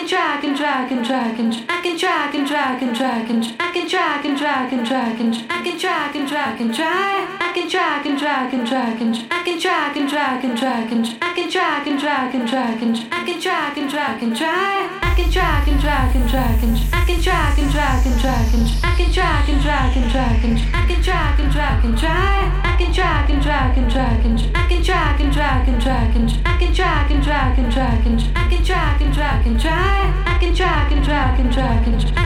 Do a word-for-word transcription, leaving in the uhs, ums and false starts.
drag and drag and drag and I can drag and drag and drag and I can drag and drag and drag and I can drag and drag and drag I can drag and drag and drag and I can drag and drag and drag and I can drag and drag and drag and I can drag and drag and drag I can drag and drag and drag and I can drag and drag and drag and I can drag and drag and drag and I can drag and drag and drag I can drag and drag and drag and I can drag and drag and drag and I can drag and drag and drag and I can drag and drag and drag I can drag and drag and drag and